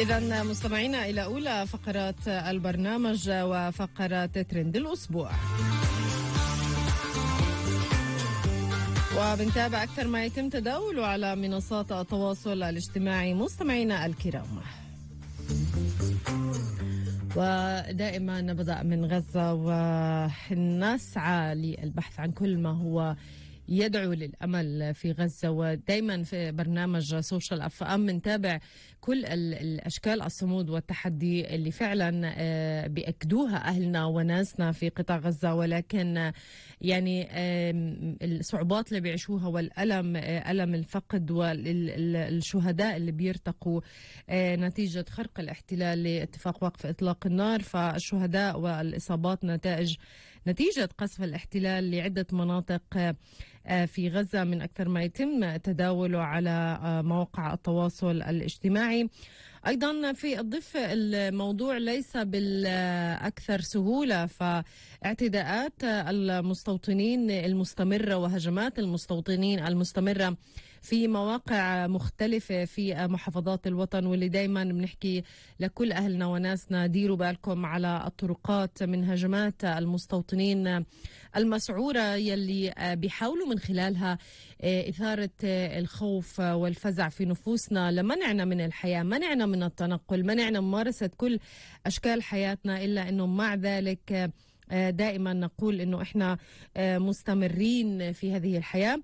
إذا مستمعينا إلى أولى فقرات البرنامج وفقرات ترند الأسبوع، وبنتابع أكثر ما يتم تداوله على منصات التواصل الاجتماعي. مستمعينا الكرام، ودائما نبدأ من غزة ونسعى للبحث عن كل ما هو يدعو للأمل في غزة، ودائما في برنامج سوشيال اف ام نتابع كل الأشكال الصمود والتحدي اللي فعلا بيأكدوها أهلنا وناسنا في قطاع غزة، ولكن يعني الصعوبات اللي بيعيشوها والألم، ألم الفقد والشهداء اللي بيرتقوا نتيجة خرق الاحتلال لاتفاق وقف إطلاق النار. فالشهداء والإصابات نتيجة قصف الاحتلال لعدة مناطق في غزة من أكثر ما يتم تداوله على مواقع التواصل الاجتماعي. أيضا في الضفة الموضوع ليس بالأكثر سهولة، فاعتداءات المستوطنين المستمرة وهجمات المستوطنين المستمرة في مواقع مختلفة في محافظات الوطن، واللي دايما بنحكي لكل أهلنا وناسنا ديروا بالكم على الطرقات من هجمات المستوطنين المسعورة يلي بيحاولوا من خلالها إثارة الخوف والفزع في نفوسنا لمنعنا من الحياة، منعنا من التنقل، منعنا ممارسة كل أشكال حياتنا، إلا أنه مع ذلك دائما نقول أنه إحنا مستمرين في هذه الحياة.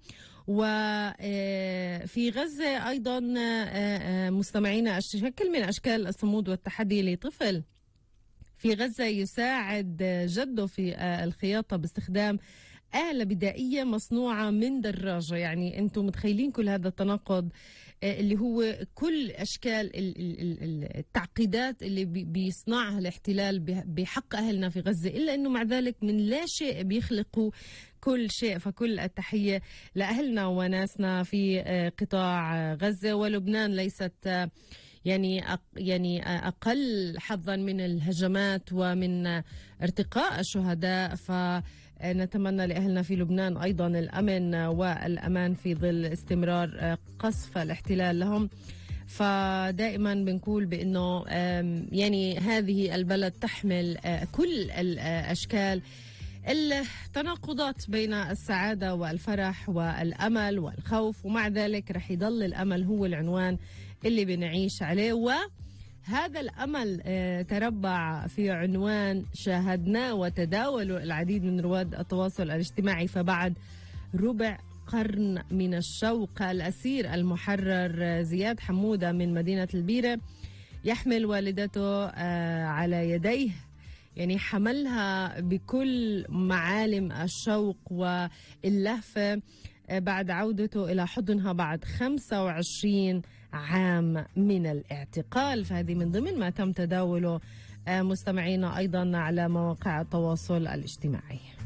وفي غزة أيضا مستمعينا شكل من أشكال الصمود والتحدي لطفل في غزة يساعد جده في الخياطة باستخدام آلة بدائية مصنوعة من دراجة. يعني أنتم متخيلين كل هذا التناقض اللي هو كل أشكال التعقيدات اللي بيصنعها الاحتلال بحق أهلنا في غزة، إلا أنه مع ذلك من لا شيء بيخلقوا كل شيء. فكل التحية لأهلنا وناسنا في قطاع غزة، ولبنان ليست يعني أقل حظا من الهجمات ومن ارتقاء الشهداء. فنتمنى لأهلنا في لبنان أيضا الأمن والأمان في ظل استمرار قصف الاحتلال لهم. فدائما بنقول بأنه يعني هذه البلد تحمل كل الأشكال التناقضات بين السعادة والفرح والأمل والخوف، ومع ذلك رح يضل الأمل هو العنوان اللي بنعيش عليه. وهذا الأمل تربع في عنوان شاهدناه وتداوله العديد من رواد التواصل الاجتماعي. فبعد ربع قرن من الشوق، الأسير المحرر زياد حمودة من مدينة البيرة يحمل والدته على يديه، يعني حملها بكل معالم الشوق واللهفة بعد عودته إلى حضنها بعد 25 عام من الاعتقال. فهذه من ضمن ما تم تداوله مستمعينا أيضا على مواقع التواصل الاجتماعي.